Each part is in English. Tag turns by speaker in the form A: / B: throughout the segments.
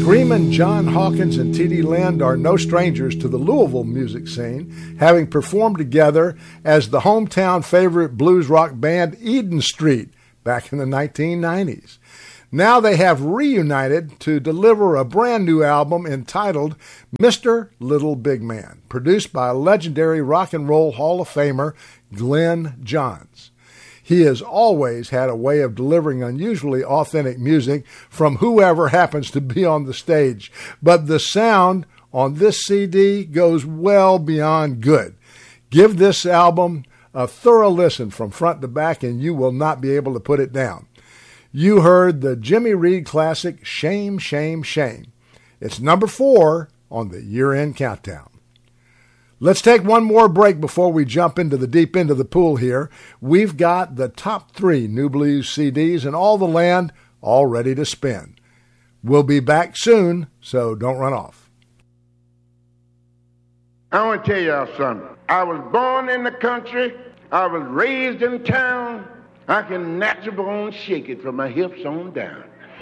A: Screamin' John Hawkins and T.D. Lind are no strangers to the Louisville music scene, having performed together as the hometown favorite blues rock band Eden Street back in the 1990s. Now they have reunited to deliver a brand new album entitled Mr. Little Big Man, produced by legendary Rock and Roll Hall of Famer Glenn Johns. He has always had a way of delivering unusually authentic music from whoever happens to be on the stage, but the sound on this CD goes well beyond good. Give this album a thorough listen from front to back and you will not be able to put it down. You heard the Jimmy Reed classic Shame, Shame, Shame. It's number 4 on the year-end countdown. Let's take one more break before we jump into the deep end of the pool here. We've got the top 3 New Blues CDs in all the land all ready to spin. We'll be back soon, so don't run off.
B: I want to tell y'all something. I was born in the country. I was raised in town. I can natural born shake it from my hips on down.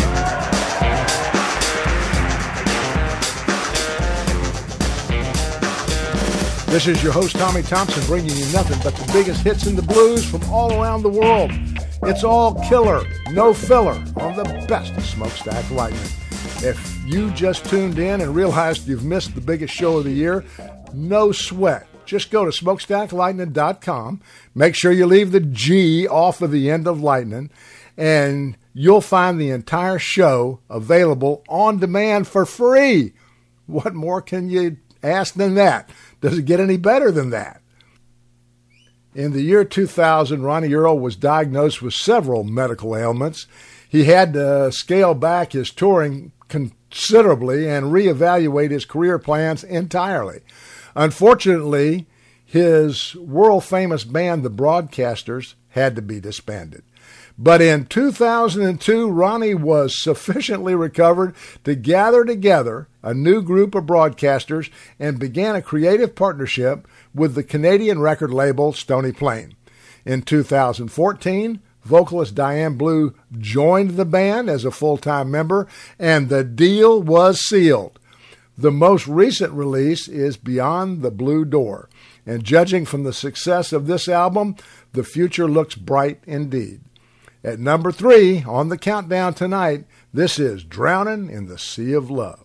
A: This is your host, Tommy Thompson, bringing you nothing but the biggest hits in the blues from all around the world. It's all killer, no filler, on the best of Smokestack Lightning. If you just tuned in and realized you've missed the biggest show of the year, no sweat. Just go to smokestacklightning.com, make sure you leave the G off of the end of lightning, and you'll find the entire show available on demand for free. What more can you ask than that? Does it get any better than that? In the year 2000, Ronnie Earl was diagnosed with several medical ailments. He had to scale back his touring considerably and reevaluate his career plans entirely. Unfortunately, his world-famous band, the Broadcasters, had to be disbanded. But in 2002, Ronnie was sufficiently recovered to gather together a new group of broadcasters and began a creative partnership with the Canadian record label Stony Plain. In 2014, vocalist Diane Blue joined the band as a full-time member, and the deal was sealed. The most recent release is Beyond the Blue Door, and judging from the success of this album, the future looks bright indeed. At number 3 on the countdown tonight, this is Drowning in the Sea of Love.